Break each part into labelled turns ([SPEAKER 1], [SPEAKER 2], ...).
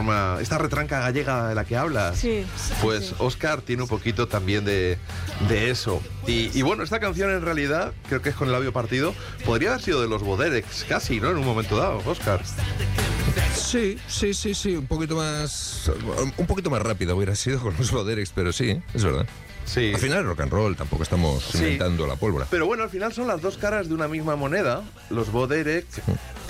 [SPEAKER 1] esta retranca gallega de la que hablas.
[SPEAKER 2] Sí.
[SPEAKER 1] Pues Óscar tiene un poquito también de eso. Y bueno, esta canción en realidad, creo que es con el labio partido, podría haber sido de los Boderex, casi, ¿no? En un momento dado, Óscar.
[SPEAKER 3] Sí, un poquito más rápido hubiera sido con los Boderex, pero sí, es verdad.
[SPEAKER 1] Sí.
[SPEAKER 3] Al final es rock and roll, tampoco estamos inventando la pólvora.
[SPEAKER 1] Pero bueno, al final son las dos caras de una misma moneda, los Boderex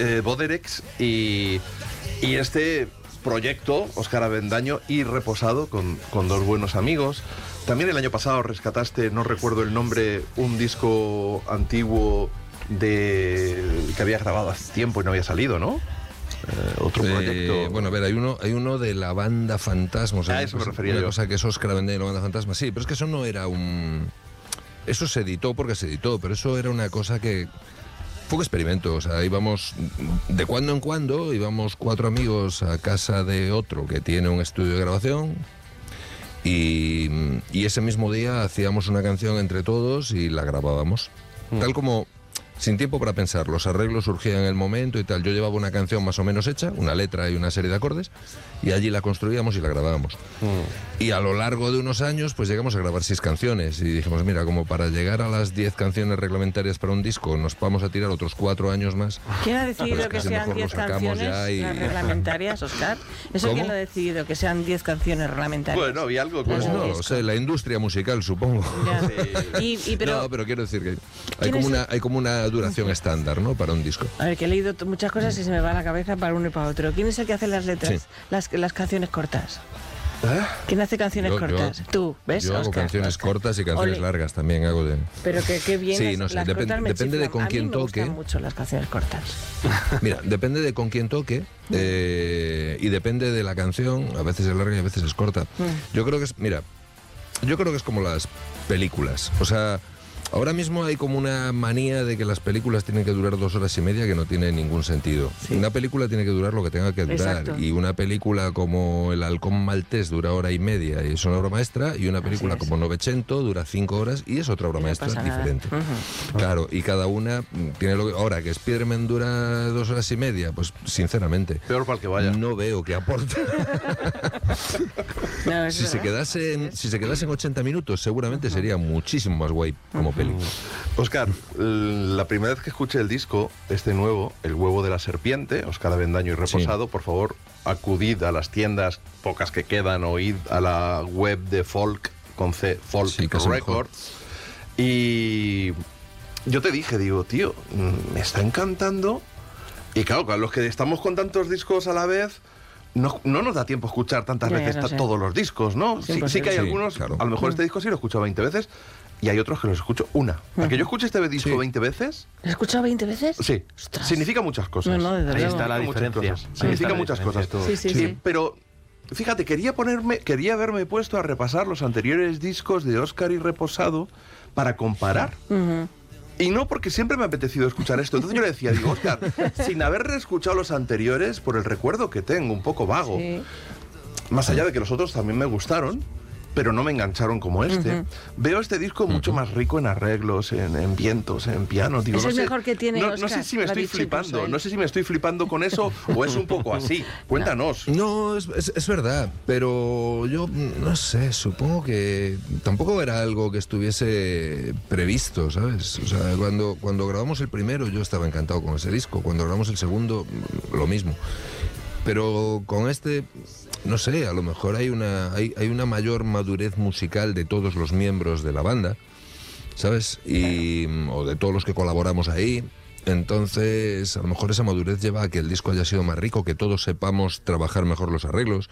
[SPEAKER 1] y este proyecto, Óscar Avendaño y Reposado, con dos buenos amigos. También el año pasado rescataste, no recuerdo el nombre, un disco antiguo que había grabado hace tiempo y no había salido, ¿no? Otro proyecto.
[SPEAKER 3] Bueno, a ver, hay uno de la banda Fantasma. O sea,
[SPEAKER 1] a eso me refería
[SPEAKER 3] una
[SPEAKER 1] yo.
[SPEAKER 3] cosa que es Óscar Avendaño y la banda Fantasma. Sí, pero es que eso no era un... Eso se editó porque se editó, pero eso era una cosa que... Fue un experimento, o sea, íbamos de cuando en cuando, íbamos 4 amigos a casa de otro que tiene un estudio de grabación y ese mismo día hacíamos una canción entre todos y la grabábamos. Tal como, sin tiempo para pensar, los arreglos surgían en el momento y tal. Yo llevaba una canción más o menos hecha, una letra y una serie de acordes, y allí la construíamos y la grabábamos. Y a lo largo de unos años, pues llegamos a grabar 6 canciones y dijimos, mira, como para llegar a las 10 canciones reglamentarias para un disco, nos vamos a tirar otros 4 años más.
[SPEAKER 2] ¿Quién ha decidido
[SPEAKER 3] Pues
[SPEAKER 2] que
[SPEAKER 3] casi
[SPEAKER 2] sean
[SPEAKER 3] mejor
[SPEAKER 2] 10
[SPEAKER 3] lo sacamos
[SPEAKER 2] canciones
[SPEAKER 3] ya y...
[SPEAKER 2] las reglamentarias, Óscar? ¿Eso
[SPEAKER 3] ¿Cómo?
[SPEAKER 2] quién lo ha decidido, que sean 10 canciones reglamentarias?
[SPEAKER 1] Bueno, había algo
[SPEAKER 3] Pues
[SPEAKER 1] como...
[SPEAKER 3] no lo sé, la industria musical, supongo.
[SPEAKER 2] Ya. Pero,
[SPEAKER 3] No, pero quiero decir que hay
[SPEAKER 2] ¿quién
[SPEAKER 3] como una duración estándar, ¿no? Para un disco.
[SPEAKER 2] a ver, que he leído muchas cosas y se me va la cabeza para uno y para otro. ¿Quién es el que hace las letras,
[SPEAKER 3] Sí.
[SPEAKER 2] las canciones cortas?
[SPEAKER 1] ¿Eh?
[SPEAKER 2] ¿Quién hace canciones cortas? Tú, ¿ves?
[SPEAKER 3] Yo hago
[SPEAKER 2] Óscar,
[SPEAKER 3] canciones
[SPEAKER 2] Óscar.
[SPEAKER 3] cortas y canciones
[SPEAKER 2] Ole.
[SPEAKER 3] largas también hago de...
[SPEAKER 2] Pero que bien.
[SPEAKER 3] Sí, no sé,
[SPEAKER 2] las cortas me
[SPEAKER 3] depende de
[SPEAKER 2] chiflan.
[SPEAKER 3] con
[SPEAKER 2] A mí
[SPEAKER 3] quién
[SPEAKER 2] me
[SPEAKER 3] toque.
[SPEAKER 2] gustan mucho las canciones cortas.
[SPEAKER 3] Mira, depende de con quién toque y depende de la canción, a veces es larga y a veces es corta. Yo creo que es como las películas, o sea... Ahora mismo hay como una manía de que las películas tienen que durar 2 horas y media que no tiene ningún sentido.
[SPEAKER 2] Sí.
[SPEAKER 3] Una película tiene que durar lo que tenga que durar.
[SPEAKER 2] Exacto.
[SPEAKER 3] Y una película como El halcón maltés dura 1 hora y media y es una obra maestra. Y una película
[SPEAKER 2] Así es.
[SPEAKER 3] como Novecento dura 5 horas y es otra obra
[SPEAKER 2] Y no
[SPEAKER 3] maestra
[SPEAKER 2] pasa nada.
[SPEAKER 3] diferente. Claro, y cada una tiene lo que... Ahora, que Spider-Man dura 2 horas y media, pues sinceramente...
[SPEAKER 1] Peor para el que vaya.
[SPEAKER 3] No veo que aporte.
[SPEAKER 2] No, es
[SPEAKER 3] Si se
[SPEAKER 2] verdad.
[SPEAKER 3] quedasen 80 minutos, seguramente sería muchísimo más guay como peli.
[SPEAKER 1] Óscar, la primera vez que escuché el disco, este nuevo, El huevo de la serpiente, Óscar Avendaño y Reposado, por favor, acudid a las tiendas, pocas que quedan, o id a la web de Folk, con C, Folk
[SPEAKER 3] Sí, que es mejor.
[SPEAKER 1] Records. Y yo te dije, digo, tío, me está encantando. Y claro, a los que estamos con tantos discos a la vez... No nos da tiempo a escuchar tantas
[SPEAKER 2] Ya,
[SPEAKER 1] veces
[SPEAKER 2] lo sé.
[SPEAKER 1] todos los discos, ¿no? Sí, sí que hay
[SPEAKER 3] Sí,
[SPEAKER 1] algunos,
[SPEAKER 3] claro.
[SPEAKER 1] a lo mejor este disco sí lo he escuchado 20 veces y hay otros que los escucho una. ¿A que yo escuche este disco
[SPEAKER 3] Sí.
[SPEAKER 1] 20 veces?
[SPEAKER 2] ¿Lo has escuchado 20 veces?
[SPEAKER 1] Sí.
[SPEAKER 2] Ostras.
[SPEAKER 1] Significa muchas cosas.
[SPEAKER 2] No, desde
[SPEAKER 4] Ahí
[SPEAKER 2] luego.
[SPEAKER 4] está la
[SPEAKER 1] Muchas
[SPEAKER 4] diferencia.
[SPEAKER 1] cosas.
[SPEAKER 4] Ahí
[SPEAKER 1] Significa
[SPEAKER 4] está la
[SPEAKER 1] muchas
[SPEAKER 4] diferencia.
[SPEAKER 1] cosas.
[SPEAKER 2] Sí.
[SPEAKER 1] Pero, fíjate, quería haberme puesto a repasar los anteriores discos de Óscar y Reposado para comparar. Y no porque siempre me ha apetecido escuchar esto. Entonces yo le decía, digo, Óscar, sin haber reescuchado los anteriores, por el recuerdo que tengo, un poco vago,
[SPEAKER 2] Sí.
[SPEAKER 1] más allá de que los otros también me gustaron, pero no me engancharon como este. Veo este disco mucho más rico en arreglos, en vientos, en pianos. Digo,
[SPEAKER 2] Es
[SPEAKER 1] no
[SPEAKER 2] el
[SPEAKER 1] sé,
[SPEAKER 2] mejor que tiene
[SPEAKER 1] no
[SPEAKER 2] Óscar,
[SPEAKER 1] sé si me
[SPEAKER 2] lo ha
[SPEAKER 1] estoy
[SPEAKER 2] dicho
[SPEAKER 1] flipando,
[SPEAKER 2] incluso él.
[SPEAKER 1] no sé si me estoy flipando con eso o es un poco así. Cuéntanos.
[SPEAKER 3] No, es verdad, pero yo no sé, supongo que tampoco era algo que estuviese previsto, ¿sabes? O sea, cuando grabamos el primero yo estaba encantado con ese disco, cuando grabamos el segundo lo mismo. Pero con este, no sé, a lo mejor hay una mayor madurez musical de todos los miembros de la banda, ¿sabes? O de todos los que colaboramos ahí. Entonces, a lo mejor esa madurez lleva a que el disco haya sido más rico, que todos sepamos trabajar mejor los arreglos,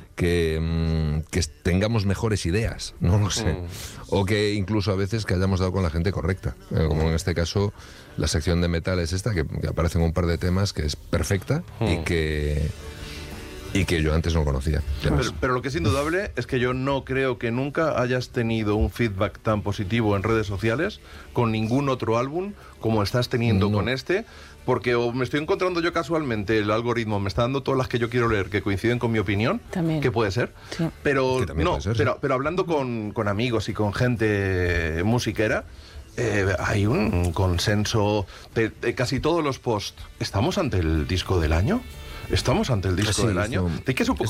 [SPEAKER 3] que tengamos mejores ideas, no lo sé. O que incluso a veces que hayamos dado con la gente correcta. Como en este caso, la sección de metal es esta, que aparece en un par de temas, que es perfecta y que yo antes no conocía.
[SPEAKER 1] Pero lo que es indudable es que yo no creo que nunca hayas tenido un feedback tan positivo en redes sociales con ningún otro álbum como estás teniendo
[SPEAKER 3] No.
[SPEAKER 1] con este, porque o me estoy encontrando yo casualmente, el algoritmo me está dando todas las que yo quiero leer que coinciden con mi opinión,
[SPEAKER 2] También.
[SPEAKER 1] que puede ser,
[SPEAKER 2] Sí.
[SPEAKER 1] pero
[SPEAKER 3] Que también
[SPEAKER 1] no,
[SPEAKER 3] puede ser, sí.
[SPEAKER 1] pero hablando con amigos y con gente musiquera, hay un consenso de casi todos los posts. ¿Estamos ante el disco del año? ¿Estamos ante el disco
[SPEAKER 3] Sí,
[SPEAKER 1] del año?
[SPEAKER 3] esto-
[SPEAKER 1] Es que es un poco